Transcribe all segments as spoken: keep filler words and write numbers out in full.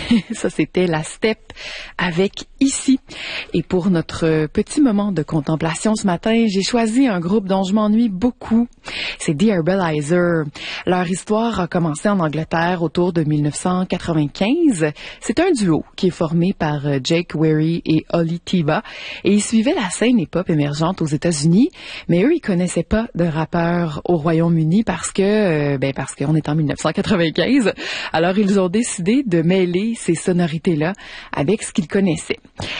Ça, c'était la Steppe avec Ici. Et pour notre petit moment de contemplation ce matin, j'ai choisi un groupe dont je m'ennuie beaucoup. C'est The Herbalizer. Leur histoire a commencé en Angleterre autour de mille neuf cent quatre-vingt-quinze. C'est un duo qui est formé par Jake Weary et Ollie Tiva. Et ils suivaient la scène hip-hop émergente aux États-Unis. Mais eux, ils connaissaient pas de rappeurs au Royaume-Uni parce que, euh, ben parce qu'on est en mille neuf cent quatre-vingt-quinze. Alors, ils ont décidé de mêler ces sonorités-là avec ce qu'ils connaissaient.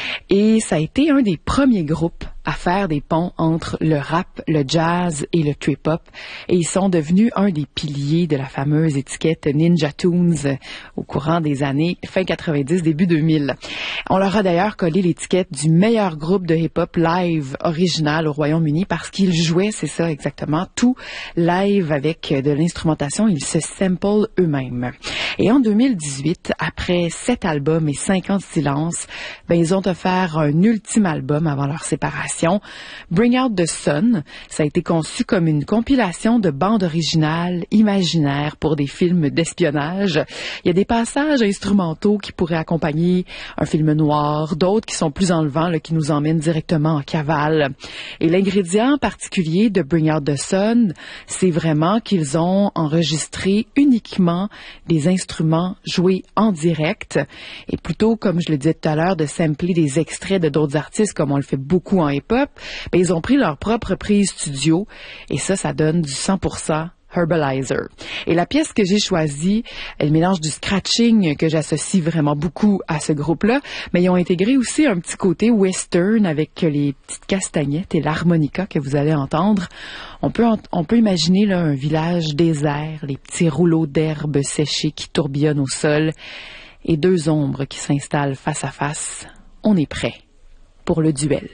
Et ça a été un des premiers groupes à faire des ponts entre le rap, le jazz et le trip-hop. Et ils sont devenus un des piliers de la fameuse étiquette Ninja Tunes au courant des années fin quatre-vingt-dix, début deux mille. On leur a d'ailleurs collé l'étiquette du meilleur groupe de hip-hop live original au Royaume-Uni parce qu'ils jouaient, c'est ça exactement, tout live avec de l'instrumentation. Ils se samplent eux-mêmes. Et en deux mille dix-huit, après sept albums et cinq ans de silence, ben, ils ont offert un ultime album avant leur séparation. Bring Out the Sun, ça a été conçu comme une compilation de bandes originales imaginaires pour des films d'espionnage. Il y a des passages instrumentaux qui pourraient accompagner un film noir, d'autres qui sont plus enlevants, là, qui nous emmènent directement en cavale. Et l'ingrédient particulier de Bring Out the Sun, c'est vraiment qu'ils ont enregistré uniquement des instruments joués en direct et plutôt, comme je le disais tout à l'heure, de sampler des extraits de d'autres artistes comme on le fait beaucoup en hip-hop, ben, ils ont pris leur propre prise studio et ça, ça donne du cent pour cent Herbalizer. Et la pièce que j'ai choisie, elle mélange du scratching que j'associe vraiment beaucoup à ce groupe-là, mais ils ont intégré aussi un petit côté western avec les petites castagnettes et l'harmonica que vous allez entendre. On peut, on peut imaginer là, un village désert, les petits rouleaux d'herbe séchés qui tourbillonnent au sol et deux ombres qui s'installent face à face. On est prêt pour le duel.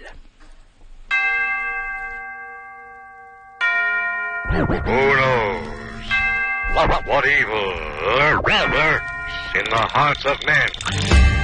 Who knows what evil lurks in the hearts of men?